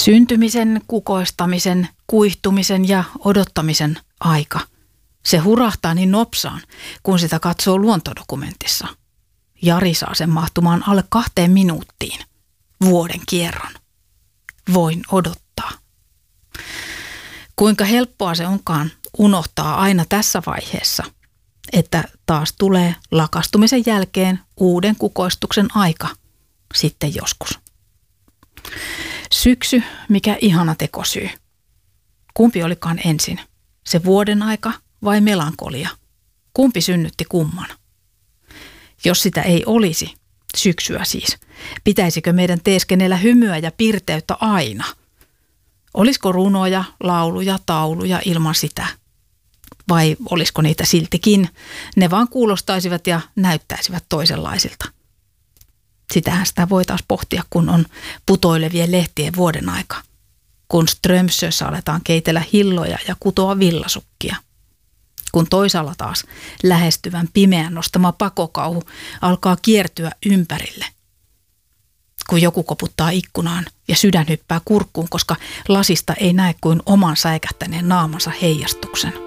Syntymisen, kukoistamisen, kuihtumisen ja odottamisen aika. Se hurahtaa niin nopsaan, kun sitä katsoo luontodokumentissa. Jari saa sen mahtumaan alle 2 minuuttiin. Vuoden kierron. Voin odottaa. Kuinka helppoa se onkaan unohtaa aina tässä vaiheessa, että taas tulee lakastumisen jälkeen uuden kukoistuksen aika sitten joskus. Syksy, mikä ihana tekosyy. Kumpi olikaan ensin? Se vuoden aika vai melankolia? Kumpi synnytti kumman? Jos sitä ei olisi, syksyä siis, pitäisikö meidän teeskennellä hymyä ja pirteyttä aina? Olisiko runoja, lauluja, tauluja ilman sitä? Vai olisiko niitä siltikin? Ne vaan kuulostaisivat ja näyttäisivät toisenlaisilta. Sitähän sitä voi taas pohtia, kun on putoilevien lehtien vuoden aika. Kun Strömsössä aletaan keitellä hilloja ja kutoa villasukkia. Kun toisaalla taas lähestyvän pimeän nostama pakokauhu alkaa kiertyä ympärille. Kun joku koputtaa ikkunaan ja sydän hyppää kurkkuun, koska lasista ei näe kuin oman säikähtäneen naamansa heijastuksen.